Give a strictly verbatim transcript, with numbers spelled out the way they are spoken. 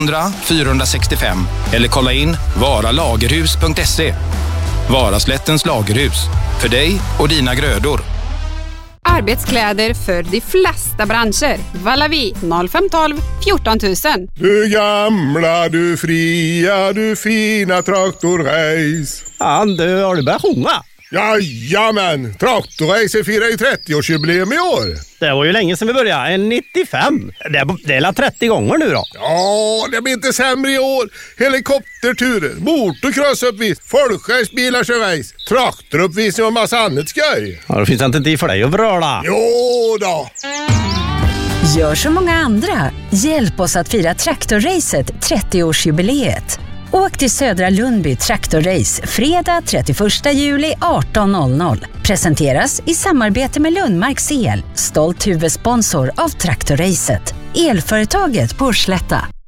hundra fyrahundrasextiofem eller kolla in varalagerhus punkt se. Varaslättens lagerhus. För dig och dina grödor. Arbetskläder för de flesta branscher. Valavi noll fem ett två fjorton tusen. Du gamla, du fria, du fina traktorrace. Ja, du har du börjat sjunga? Jajamän, traktorrace firar ju trettioårsjubileum i år. Det var ju länge sedan vi började, en nittiofem. Det är, det är la trettio gånger nu då. Ja, det blir inte sämre i år. Helikopterturer, motocrossuppvis, folkracebilar kör race, traktoruppvisning och massa annat skoj. Ja, då finns det inte tid för dig att vröla. Jo då. Gör som många andra. Hjälp oss att fira traktorracet trettioårsjubileet. Åk till Södra Lundby Traktorrace fredag trettioförsta juli arton noll noll. Presenteras i samarbete med Lundmarks El, stolt huvudsponsor av Traktorracet. Elföretaget på Slätta.